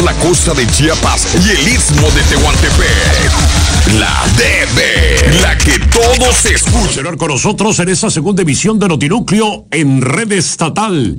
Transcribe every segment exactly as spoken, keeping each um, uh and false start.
la costa de Chiapas y el istmo de Tehuantepec. La D B, la que todos escuchan. Con nosotros en esta segunda emisión de Notinúcleo en red estatal.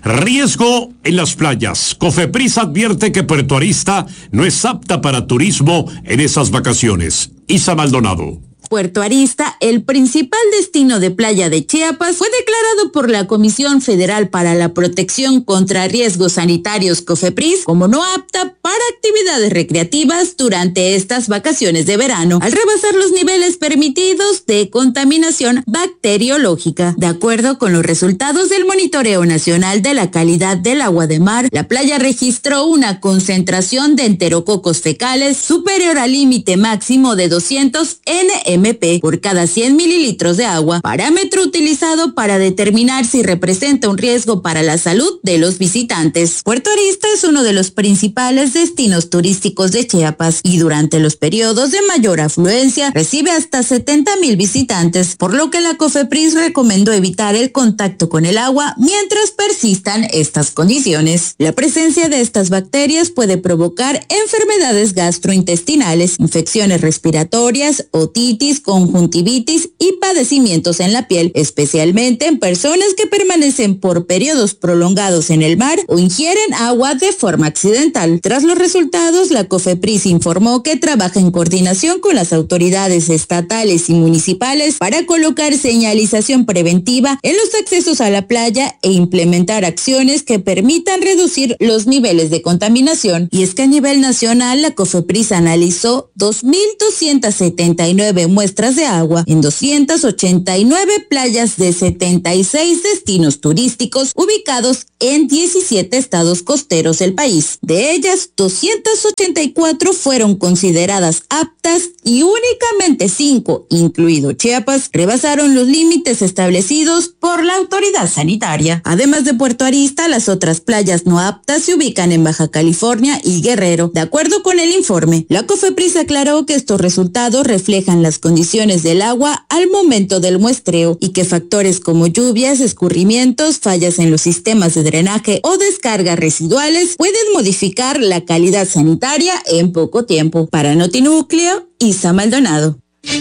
Riesgo en las playas. Cofepris advierte que Puerto Arista no es apta para turismo en esas vacaciones. Isa Maldonado. Puerto Arista, el principal destino de playa de Chiapas, fue declarado por la Comisión Federal para la Protección contra Riesgos Sanitarios Cofepris como no apta para actividades recreativas durante estas vacaciones de verano, al rebasar los niveles permitidos de contaminación bacteriológica. De acuerdo con los resultados del Monitoreo Nacional de la Calidad del Agua de Mar, la playa registró una concentración de enterococos fecales superior al límite máximo de doscientos N M por cada cien mililitros de agua, parámetro utilizado para determinar si representa un riesgo para la salud de los visitantes. Puerto Arista es uno de los principales destinos turísticos de Chiapas y durante los periodos de mayor afluencia recibe hasta setenta mil visitantes, por lo que la Cofepris recomendó evitar el contacto con el agua mientras persistan estas condiciones. La presencia de estas bacterias puede provocar enfermedades gastrointestinales, infecciones respiratorias, otitis, conjuntivitis y padecimientos en la piel, especialmente en personas que permanecen por periodos prolongados en el mar o ingieren agua de forma accidental. Tras los resultados, la Cofepris informó que trabaja en coordinación con las autoridades estatales y municipales para colocar señalización preventiva en los accesos a la playa e implementar acciones que permitan reducir los niveles de contaminación. Y es que a nivel nacional, la Cofepris analizó dos mil doscientas setenta y nueve muestras de agua en doscientas ochenta y nueve playas de setenta y seis destinos turísticos ubicados en diecisiete estados costeros del país. De ellas, doscientas ochenta y cuatro fueron consideradas aptas y únicamente cinco, incluido Chiapas, rebasaron los límites establecidos por la autoridad sanitaria. Además de Puerto Arista, las otras playas no aptas se ubican en Baja California y Guerrero. De acuerdo con el informe, la Cofepris aclaró que estos resultados reflejan las condiciones del agua al momento del muestreo y que factores como lluvias, escurrimientos, fallas en los sistemas de drenaje o descargas residuales pueden modificar la calidad sanitaria en poco tiempo. Para Notinúcleo, Isa Maldonado.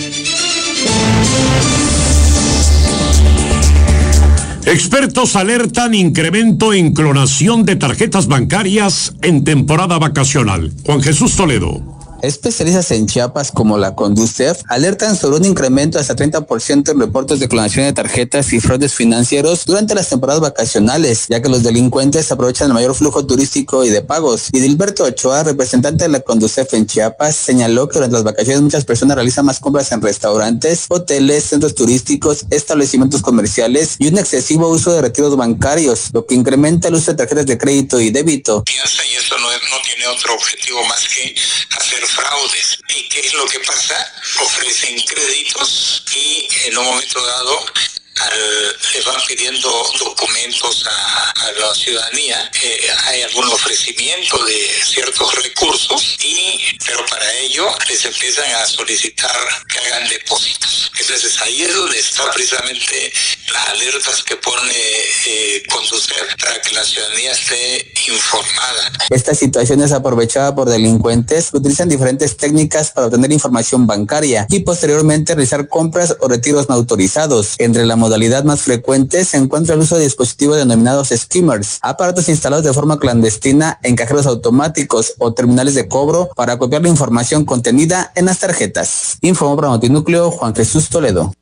Expertos alertan incremento en clonación de tarjetas bancarias en temporada vacacional. Juan Jesús Toledo. Especialistas en Chiapas como la Conducef alertan sobre un incremento de hasta treinta por ciento en reportes de clonación de tarjetas y fraudes financieros durante las temporadas vacacionales, ya que los delincuentes aprovechan el mayor flujo turístico y de pagos. Y Dilberto Ochoa, representante de la Conducef en Chiapas, señaló que durante las vacaciones muchas personas realizan más compras en restaurantes, hoteles, centros turísticos, establecimientos comerciales y un excesivo uso de retiros bancarios, lo que incrementa el uso de tarjetas de crédito y débito. Piensa y eso no, es, no tiene otro objetivo más que hacer fraudes. ¿Y qué es lo que pasa? Ofrecen créditos y en un momento dado al, les van pidiendo documentos a, a la ciudadanía. Eh, hay algún ofrecimiento de ciertos recursos, y pero para ello les empiezan a solicitar que hagan depósitos. Entonces ahí es donde está precisamente las alertas que pone eh, Conducef para que la ciudadanía esté informada. Esta situación es aprovechada por delincuentes que utilizan diferentes técnicas para obtener información bancaria y posteriormente realizar compras o retiros no autorizados. Entre la modalidad más frecuente se encuentra el uso de dispositivos denominados skimmers, aparatos instalados de forma clandestina en cajeros automáticos o terminales de cobro para copiar la información contenida en las tarjetas. Informó para Notinúcleo Juan Jesús Toledo.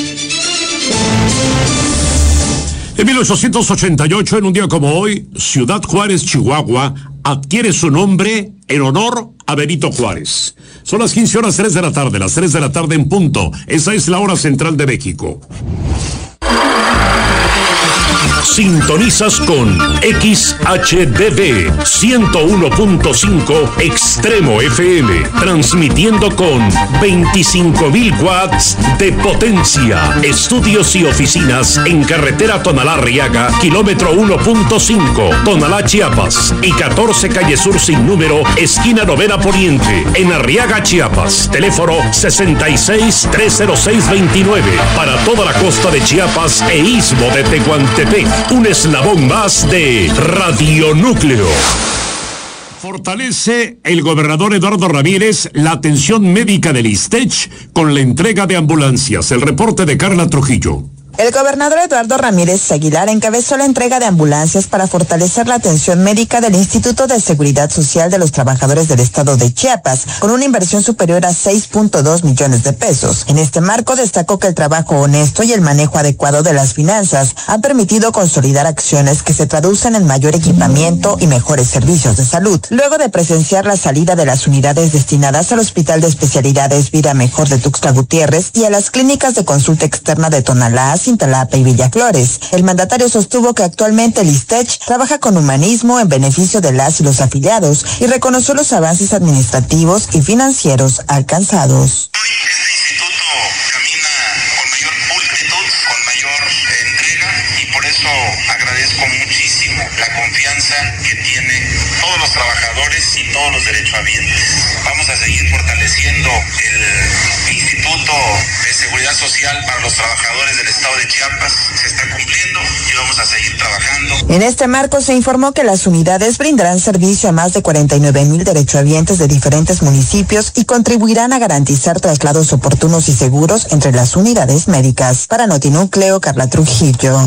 En mil ochocientos ochenta y ocho, en un día como hoy, Ciudad Juárez, Chihuahua, adquiere su nombre en honor a Benito Juárez. Son las quince horas tres de la tarde, las tres de la tarde en punto. Esa es la hora central de México. Sintonizas con X H D B ciento uno punto cinco Extremo F M, transmitiendo con veinticinco mil watts de potencia. Estudios y oficinas en carretera Tonalá-Arriaga, kilómetro uno punto cinco, Tonalá, Chiapas, y catorce calle Sur sin número, esquina Novena Poniente, en Arriaga, Chiapas. Teléfono sesenta y seis, trescientos seis, veintinueve. Para toda la costa de Chiapas e istmo de Tehuantepec. Un eslabón más de Radio Núcleo. Fortalece el gobernador Eduardo Ramírez la atención médica del ISSSTECH con la entrega de ambulancias. El reporte de Carla Trujillo. El gobernador Eduardo Ramírez Aguilar encabezó la entrega de ambulancias para fortalecer la atención médica del Instituto de Seguridad Social de los Trabajadores del Estado de Chiapas, con una inversión superior a seis punto dos millones de pesos. En este marco destacó que el trabajo honesto y el manejo adecuado de las finanzas han permitido consolidar acciones que se traducen en mayor equipamiento y mejores servicios de salud. Luego de presenciar la salida de las unidades destinadas al Hospital de Especialidades Vida Mejor de Tuxtla Gutiérrez y a las clínicas de consulta externa de Tonalá, Cintalapa y Villaflores, el mandatario sostuvo que actualmente el ISSSTECH trabaja con humanismo en beneficio de las y los afiliados y reconoció los avances administrativos y financieros alcanzados. Hoy este instituto camina con mayor pulcritud, con mayor entrega, y por eso agradezco muchísimo la confianza que tienen todos los trabajadores y todos los derechohabientes. Vamos a seguir fortaleciendo el Instituto de Seguridad Social para los trabajadores del Estado de Chiapas. Se está cumpliendo y vamos a seguir trabajando. En este marco se informó que las unidades brindarán servicio a más de cuarenta y nueve mil derechohabientes de diferentes municipios y contribuirán a garantizar traslados oportunos y seguros entre las unidades médicas. Para Notinúcleo, Carla Trujillo.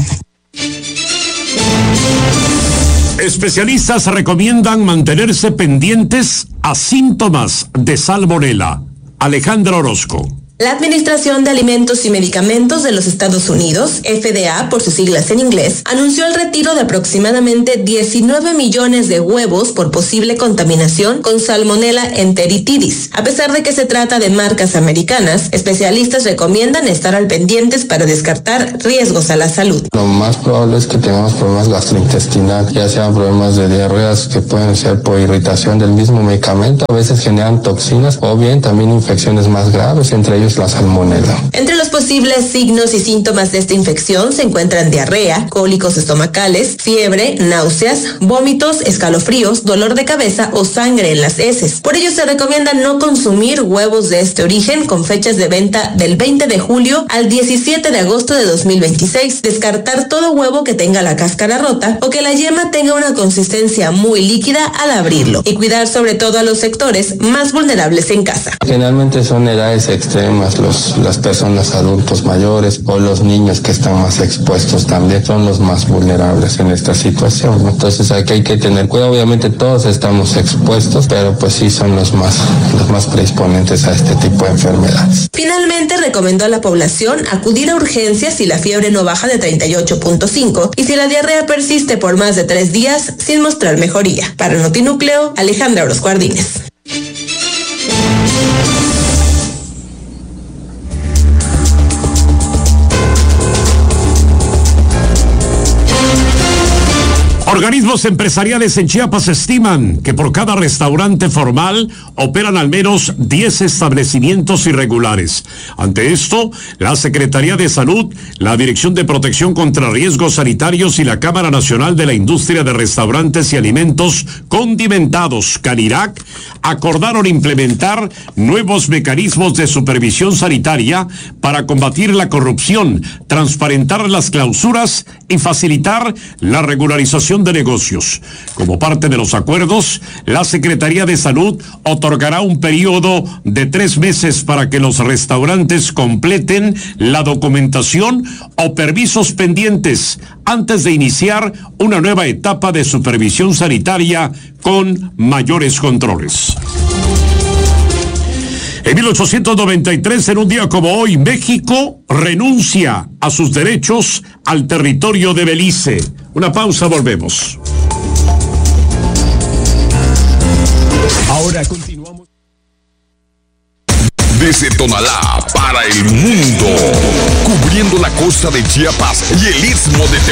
Especialistas recomiendan mantenerse pendientes a síntomas de salmonela. Alejandra Orozco. La Administración de Alimentos y Medicamentos de los Estados Unidos, F D A por sus siglas en inglés, anunció el retiro de aproximadamente diecinueve millones de huevos por posible contaminación con Salmonella enteritidis. A pesar de que se trata de marcas americanas, especialistas recomiendan estar al pendientes para descartar riesgos a la salud. Lo más probable es que tengamos problemas gastrointestinales, ya sean problemas de diarreas que pueden ser por irritación del mismo medicamento, a veces generan toxinas o bien también infecciones más graves, entre ellos la salmonela. Entre los posibles signos y síntomas de esta infección se encuentran diarrea, cólicos estomacales, fiebre, náuseas, vómitos, escalofríos, dolor de cabeza o sangre en las heces. Por ello se recomienda no consumir huevos de este origen con fechas de venta del veinte de julio al diecisiete de agosto de dos mil veintiséis. Descartar todo huevo que tenga la cáscara rota o que la yema tenga una consistencia muy líquida al abrirlo. Y cuidar sobre todo a los sectores más vulnerables en casa. Generalmente son edades extremas. Los, las personas adultos mayores o los niños que están más expuestos también son los más vulnerables en esta situación, ¿no? Entonces aquí hay que tener cuidado. Obviamente todos estamos expuestos, pero pues sí son los más, los más predisponentes a este tipo de enfermedades. Finalmente recomendó a la población acudir a urgencias si la fiebre no baja de treinta y ocho punto cinco y si la diarrea persiste por más de tres días sin mostrar mejoría. Para Notinúcleo, Alejandra Orozco Ardínez. Organismos empresariales en Chiapas estiman que por cada restaurante formal operan al menos diez establecimientos irregulares. Ante esto, la Secretaría de Salud, la Dirección de Protección contra Riesgos Sanitarios y la Cámara Nacional de la Industria de Restaurantes y Alimentos Condimentados, CANIRAC, acordaron implementar nuevos mecanismos de supervisión sanitaria para combatir la corrupción, transparentar las clausuras y facilitar la regularización de negocios. Como parte de los acuerdos, la Secretaría de Salud otorgará un periodo de tres meses para que los restaurantes completen la documentación o permisos pendientes antes de iniciar una nueva etapa de supervisión sanitaria con mayores controles. En mil ochocientos noventa y tres, en un día como hoy, México renuncia a sus derechos al territorio de Belice. Una pausa, volvemos. Ahora continuamos. Desde Tonalá para el mundo, cubriendo la costa de Chiapas y el istmo de Tehuantepec.